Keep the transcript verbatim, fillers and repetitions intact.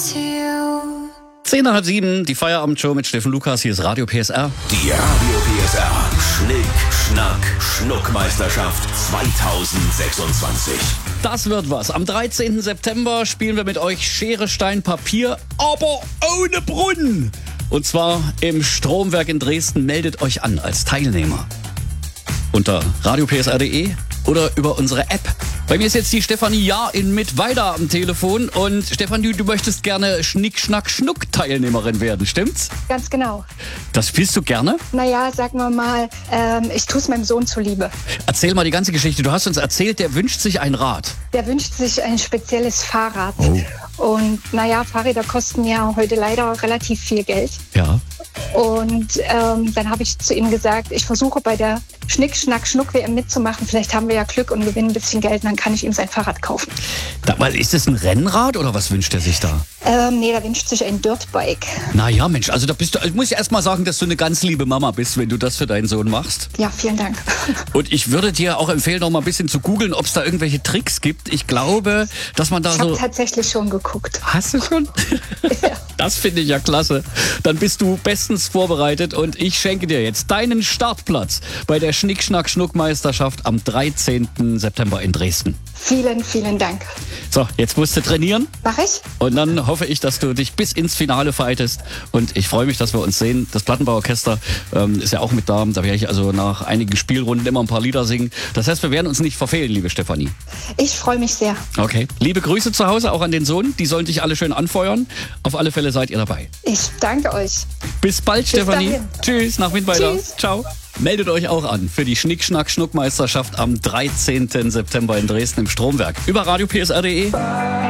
to you. Zehn nach halb sieben, die Feierabendshow mit Steffen Lukas. Hier ist Radio P S R. Die Radio P S R Schnick, Schnack, Schnuckmeisterschaft zweitausendsechsundzwanzig. Das wird was. Am dreizehnten September spielen wir mit euch Schere, Stein, Papier, aber ohne Brunnen. Und zwar im Stromwerk in Dresden. Meldet euch an als Teilnehmer. Unter radio p s r punkt d e oder über unsere App. Bei mir ist jetzt die Stefanie Jahr in Mittweida am Telefon. Und Stefanie, du möchtest gerne Schnick, Schnack, Schnuck Teilnehmerin werden, stimmt's? Ganz genau. Das spielst du gerne? Naja, sagen wir mal, ähm, ich tue es meinem Sohn zuliebe. Erzähl mal die ganze Geschichte. Du hast uns erzählt, der wünscht sich ein Rad. Der wünscht sich ein spezielles Fahrrad. Oh. Und naja, Fahrräder kosten ja heute leider relativ viel Geld. Ja. Und ähm, dann habe ich zu ihm gesagt, ich versuche bei der Schnick, Schnack, Schnuck W M mitzumachen. Vielleicht haben wir ja Glück und gewinnen ein bisschen Geld und dann kann ich ihm sein Fahrrad kaufen. Da, weil ist das ein Rennrad oder was wünscht er sich da? Ähm, nee, der wünscht sich ein Dirtbike. Naja, Mensch, also da bist du, ich muss ja erst mal sagen, dass du eine ganz liebe Mama bist, wenn du das für deinen Sohn machst. Ja, vielen Dank. Und ich würde dir auch empfehlen, noch mal ein bisschen zu googeln, ob es da irgendwelche Tricks gibt. Ich glaube, dass man da Ich so... habe tatsächlich schon geguckt. Hast du schon? Ja. Das finde ich ja klasse. Dann bist du bestens vorbereitet und ich schenke dir jetzt deinen Startplatz bei der Schnick, Schnack, Schnuck-Meisterschaft am dreizehnten September in Dresden. Vielen, vielen Dank. So, jetzt musst du trainieren. Mach ich? Und dann hoffe ich, dass du dich bis ins Finale fightest. Und ich freue mich, dass wir uns sehen. Das Plattenbauorchester ähm, ist ja auch mit da. Da werde ich also nach einigen Spielrunden immer ein paar Lieder singen. Das heißt, wir werden uns nicht verfehlen, liebe Stefanie. Ich freue mich sehr. Okay. Liebe Grüße zu Hause, auch an den Sohn. Die sollen dich alle schön anfeuern. Auf alle Fälle seid ihr dabei. Ich danke euch. Bis bald, Bis Stefanie. dahin. Tschüss, nach Mittweida. Tschüss. Ciao. Meldet euch auch an für die Schnick, Schnack, Schnuck-Meisterschaft am dreizehnten September in Dresden im Stromwerk. Über radio p s r punkt d e.